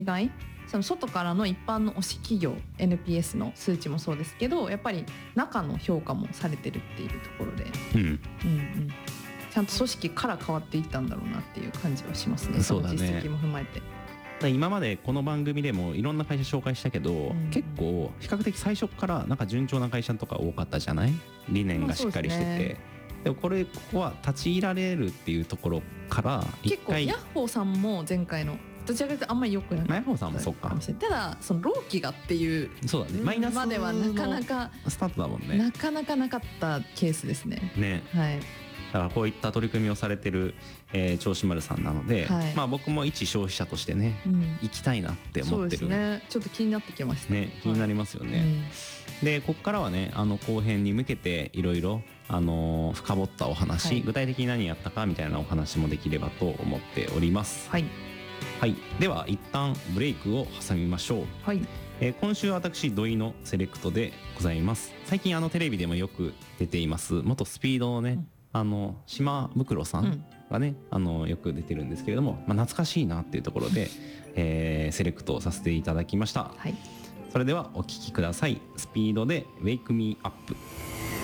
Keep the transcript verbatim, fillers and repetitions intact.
外、その外からの一般の推し企業 エヌピーエス の数値もそうですけど、やっぱり中の評価もされてるっていうところで、 うんうんうん、ちゃんと組織から変わっていったんだろうなっていう感じはしますね。 そうだね。 その実績も踏まえて。 今までこの番組でもいろんな会社紹介したけど、うん、結構比較的最初からなんか順調な会社とか多かったじゃない。理念がしっかりしてて、まあ、でね、でもこれここは立ち入られるっていうところから一回、 結構ヤッホーさんも前回のどちらかというとあんまり良くなかった。 ヤッホーさんもそっか。 ただその労基がっていうそうだね、マイナスまではなかなかスタートだもんね。 なかなかなかったケースですね。 ね、 はい。 だからこういった取り組みをされてる、えー、銚子丸さんなので、はい、まあ、僕も一消費者としてね、うん、行きたいなって思ってる。 そうですね、ちょっと気になってきましたね。気になりますよね、はい、うん、でここからはね、あの後編に向けていろいろあのー、深掘ったお話、はい、具体的に何やったかみたいなお話もできればと思っております。 はい、 はい、では一旦ブレイクを挟みましょう。 はい、 えー、今週私土井のセレクトでございます。最近あのテレビでもよく出ています元スピードのね、うん、あの島袋さんがね、うん、あのよく出てるんですけれども、まあ、懐かしいなっていうところで、えー、セレクトをさせていただきました。 はい、 それではお聞きください。スピードで Wake Me Up。